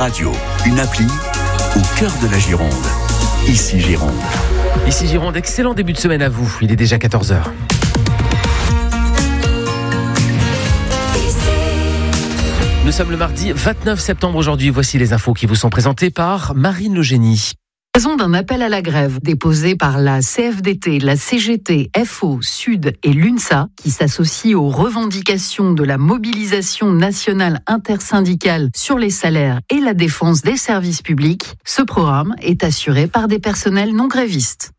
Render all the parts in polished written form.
Radio, une appli au cœur de la Gironde. Ici Gironde. Ici Gironde, excellent début de semaine à vous. Il est déjà 14h. Nous sommes le mardi 29 septembre aujourd'hui. Voici les infos qui vous sont présentées par Marine Le Génie. En raison d'un appel à la grève déposé par la CFDT, la CGT, FO, Sud et l'UNSA, qui s'associe aux revendications de la mobilisation nationale intersyndicale sur les salaires et la défense des services publics, ce programme est assuré par des personnels non grévistes.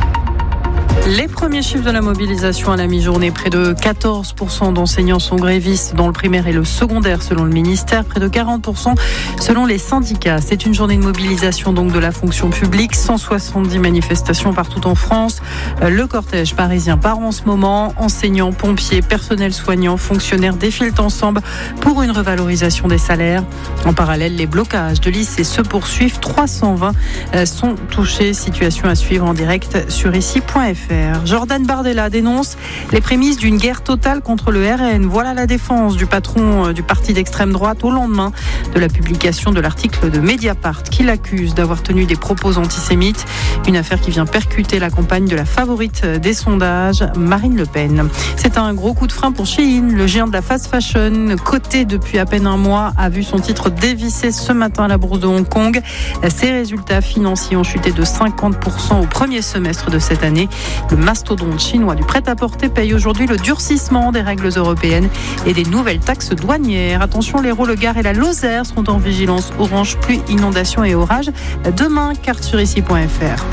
Les premiers chiffres de la mobilisation à la mi-journée, près de 14% d'enseignants sont grévistes dans le primaire et le secondaire selon le ministère, près de 40% selon les syndicats. C'est une journée de mobilisation donc de la fonction publique, 170 manifestations partout en France. Le cortège parisien part en ce moment. Enseignants, pompiers, personnel soignant, fonctionnaires défilent ensemble pour une revalorisation des salaires. En parallèle, les blocages de lycées se poursuivent. 320 sont touchés. Situation à suivre en direct sur ici.fr. Jordan Bardella dénonce les prémices d'une guerre totale contre le RN. Voilà la défense du patron du parti d'extrême droite au lendemain de la publication de l'article de Mediapart qui l'accuse d'avoir tenu des propos antisémites. Une affaire qui vient percuter la campagne de la favorite des sondages, Marine Le Pen. C'est un gros coup de frein pour Shein. Le géant de la fast fashion, coté depuis à peine un mois, a vu son titre dévissé ce matin à la bourse de Hong Kong. Ses résultats financiers ont chuté de 50% au premier semestre de cette année. Le mastodonte chinois du prêt-à-porter paye aujourd'hui le durcissement des règles européennes et des nouvelles taxes douanières. Attention, l'Hérault, le Gard et la Lozère seront en vigilance orange, pluie, inondation et orage. Demain, carte sur ici.fr.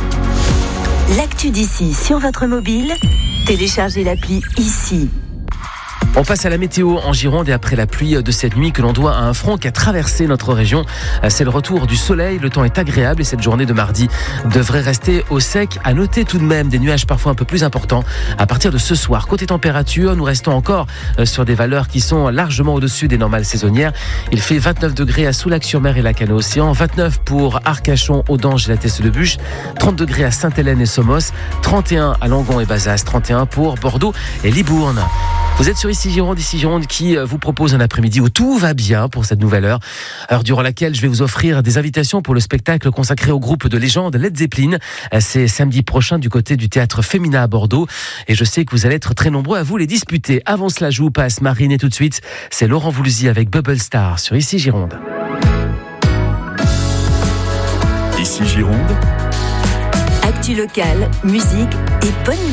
L'actu d'ici sur votre mobile, téléchargez l'appli Ici. On passe à la météo en Gironde et après la pluie de cette nuit que l'on doit à un front qui a traversé notre région. C'est le retour du soleil, le temps est agréable et cette journée de mardi devrait rester au sec. À noter tout de même des nuages parfois un peu plus importants à partir de ce soir. Côté température, nous restons encore sur des valeurs qui sont largement au-dessus des normales saisonnières. Il fait 29 degrés à Soulac-sur-Mer et Lacanau-Océan, 29 pour Arcachon, Audange et la Teste-de-Buch, 30 degrés à Sainte-Hélène et Somos, 31 à Langon et Bazas, 31 pour Bordeaux et Libourne. Vous êtes sur Ici Gironde qui vous propose un après-midi où tout va bien pour cette nouvelle heure durant laquelle je vais vous offrir des invitations pour le spectacle consacré au groupe de légende Led Zeppelin. C'est samedi prochain du côté du théâtre Femina à Bordeaux et je sais que vous allez être très nombreux à vous les disputer. Avant cela, je vous passe Marine et tout de suite, c'est Laurent Voulzy avec Bubble Star sur Ici Gironde. Ici Gironde. Actu locale, musique et bonne